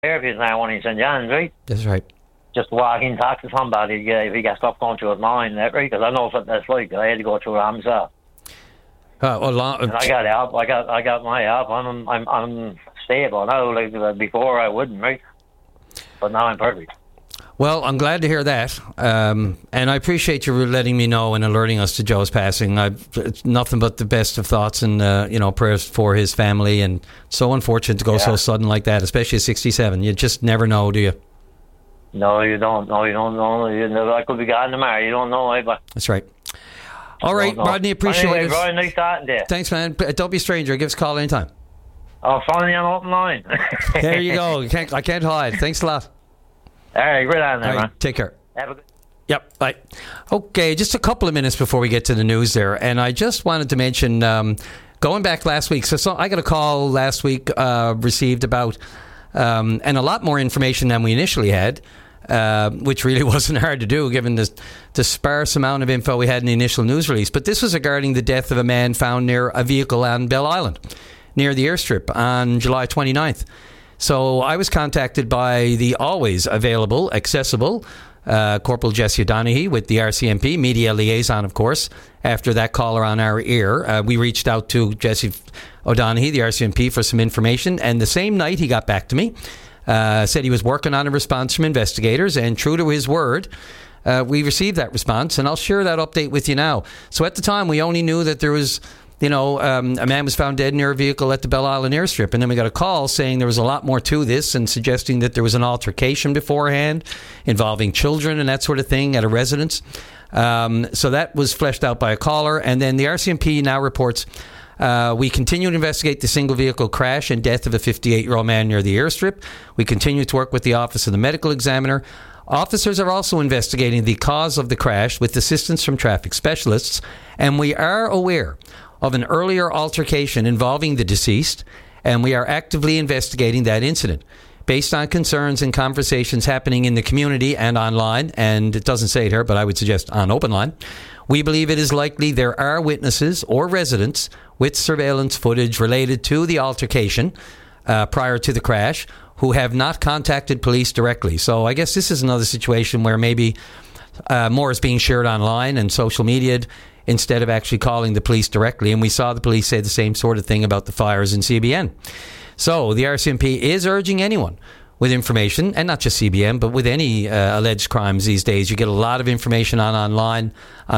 Therapy is now one in St. John's, right? That's right. Just walk in, talk to somebody if he got stuff going through his mind, right? Because I know what that's like. I had to go through it myself. And I got help. I got my help. I'm stable now. Like before, I wouldn't, right? But now I'm perfect. Well, I'm glad to hear that, and I appreciate you letting me know and alerting us to Joe's passing. It's nothing but the best of thoughts and prayers for his family. And so unfortunate to go so sudden like that, especially at 67. You just never know, do you? No, you don't. No, you don't know. I could be gone tomorrow. You don't know, but that's right. All right, Rodney, appreciate it. Anyway, Brian, nice talking to you. Thanks, man. Don't be a stranger. Give us a call anytime. Oh, finally on open line. There you go. I can't hide. Thanks a lot. All right, right on there, man. Take care. Have a good. Yep, bye. Okay, just a couple of minutes before we get to the news there, and I just wanted to mention, going back last week, so I got a call last week, received about, and a lot more information than we initially had, which really wasn't hard to do given the sparse amount of info we had in the initial news release. But this was regarding the death of a man found near a vehicle on Bell Island, near the airstrip on July 29th. So I was contacted by the always available, accessible Corporal Jesse O'Donoghue with the RCMP, media liaison, of course. After that caller on our ear, we reached out to Jesse O'Donoghue, the RCMP, for some information. And the same night he got back to me, said he was working on a response from investigators. And true to his word, we received that response. And I'll share that update with you now. So at the time, we only knew that there was... a man was found dead near a vehicle at the Bell Island airstrip. And then we got a call saying there was a lot more to this and suggesting that there was an altercation beforehand involving children and that sort of thing at a residence. So that was fleshed out by a caller. And then the RCMP now reports we continue to investigate the single vehicle crash and death of a 58-year-old man near the airstrip. We continue to work with the Office of the Medical Examiner. Officers are also investigating the cause of the crash with assistance from traffic specialists. And we are aware of an earlier altercation involving the deceased, and we are actively investigating that incident. Based on concerns and conversations happening in the community and online, and it doesn't say it here, but I would suggest on open line, we believe it is likely there are witnesses or residents with surveillance footage related to the altercation prior to the crash who have not contacted police directly. So I guess this is another situation where maybe more is being shared online and social media instead of actually calling the police directly. And we saw the police say the same sort of thing about the fires in CBN. So the RCMP is urging anyone with information, and not just CBN, but with any alleged crimes these days. You get a lot of information online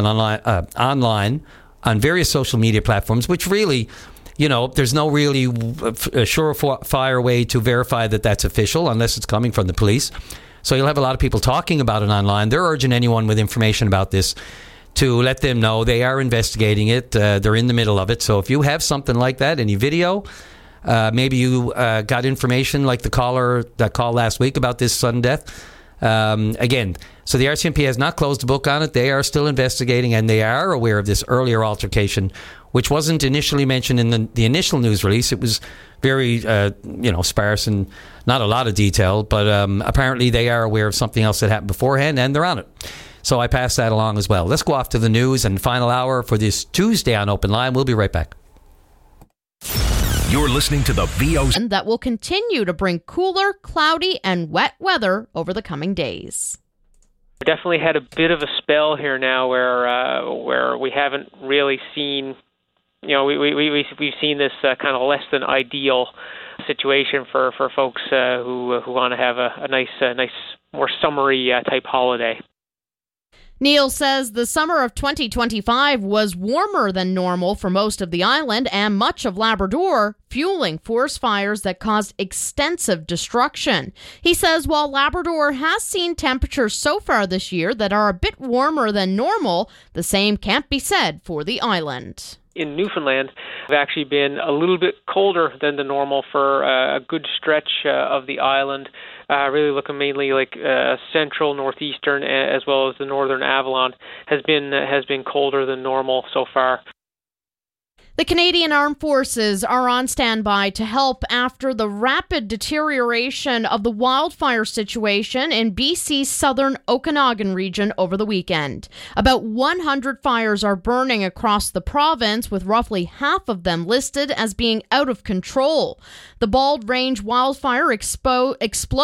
on various social media platforms, which really, there's no really surefire way to verify that that's official unless it's coming from the police. So you'll have a lot of people talking about it online. They're urging anyone with information about this to let them know they are investigating it. They're in the middle of it. So if you have something like that, any video, maybe you got information like the caller that called last week about this sudden death. Again, so the RCMP has not closed the book on it. They are still investigating, and they are aware of this earlier altercation, which wasn't initially mentioned in the initial news release. It was very, sparse and not a lot of detail. But apparently they are aware of something else that happened beforehand, and they're on it. So I pass that along as well. Let's go off to the news and final hour for this Tuesday on Open Line. We'll be right back. You're listening to the VOC. And that will continue to bring cooler, cloudy, and wet weather over the coming days. We definitely had a bit of a spell here now where we haven't really seen, we've seen this kind of less than ideal situation for folks who want to have a nice, more summery type holiday. Neil says the summer of 2025 was warmer than normal for most of the island and much of Labrador, fueling forest fires that caused extensive destruction. He says while Labrador has seen temperatures so far this year that are a bit warmer than normal, the same can't be said for the island. In Newfoundland, have actually been a little bit colder than the normal for a good stretch of the island. Really looking mainly like central, northeastern, as well as the northern Avalon has been colder than normal so far. The Canadian Armed Forces are on standby to help after the rapid deterioration of the wildfire situation in BC's southern Okanagan region over the weekend. About 100 fires are burning across the province, with roughly half of them listed as being out of control. The Bald Range wildfire exploded